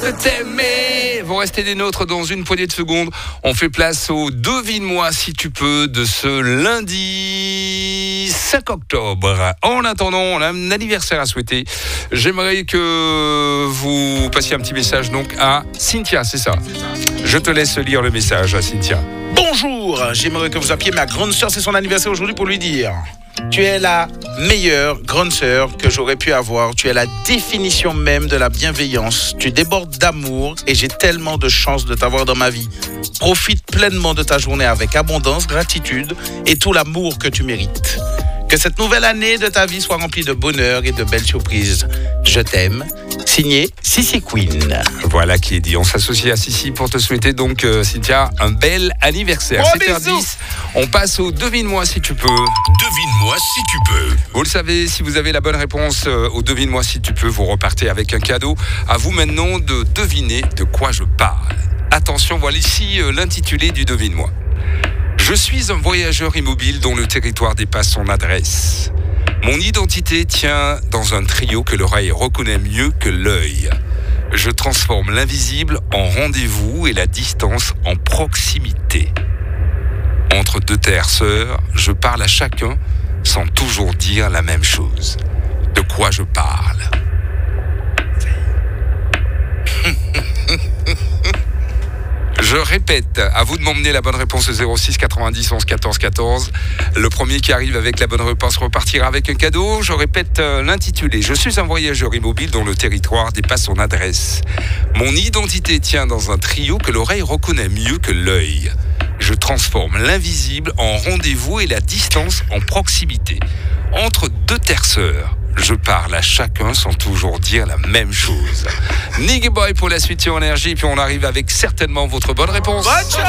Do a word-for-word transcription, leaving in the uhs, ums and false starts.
reste t'aimer. Vous restez des nôtres dans une poignée de secondes. On fait place au devine-moi si tu peux de ce lundi cinq octobre. En attendant, on a un anniversaire à souhaiter. J'aimerais que vous passiez un petit message donc à Cynthia, c'est ça. Je te laisse lire le message à Cynthia. Bonjour, j'aimerais que vous appuyez ma grande sœur, c'est son anniversaire aujourd'hui, pour lui dire: tu es la meilleure grande sœur que j'aurais pu avoir. Tu es la définition même de la bienveillance. Tu débordes d'amour et j'ai tellement de chance de t'avoir dans ma vie. Profite pleinement de ta journée avec abondance, gratitude et tout l'amour que tu mérites. Que cette nouvelle année de ta vie soit remplie de bonheur et de belles surprises. Je t'aime. Signé Sissi Queen. Voilà qui est dit. On s'associe à Sissi pour te souhaiter donc, euh, Cynthia, un bel anniversaire. Oh, sept heures dix, on passe au devine-moi si tu peux. Devine-moi si tu peux. Vous le savez, si vous avez la bonne réponse euh, au devine-moi si tu peux, vous repartez avec un cadeau. À vous maintenant de deviner de quoi je parle. Attention, voilà ici euh, l'intitulé du devine-moi. Je suis un voyageur immobile dont le territoire dépasse son adresse. Mon identité tient dans un trio que l'oreille reconnaît mieux que l'œil. Je transforme l'invisible en rendez-vous et la distance en proximité. Entre deux terres sœurs, je parle à chacun sans toujours dire la même chose. De quoi je parle ? Je répète, à vous de m'emmener la bonne réponse au zéro six quatre-vingt-dix onze quatorze quatorze. Le premier qui arrive avec la bonne réponse repartira avec un cadeau. Je répète euh, l'intitulé. Je suis un voyageur immobile dont le territoire dépasse son adresse. Mon identité tient dans un trio que l'oreille reconnaît mieux que l'œil. Je transforme l'invisible en rendez-vous et la distance en proximité. Entre deux terres sœurs, je parle à chacun sans toujours dire la même chose. Niggy Boy pour la suite sur Énergie, puis on arrive avec certainement votre bonne réponse. Bonne chance.